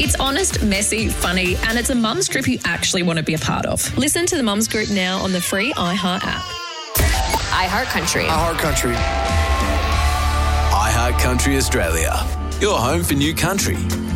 It's honest, messy, funny, and it's a mum's group you actually want to be a part of. Listen to the Mums Group now on the free iHeart app. iHeartCountry. iHeartCountry. iHeart Country Australia. Your home for new country.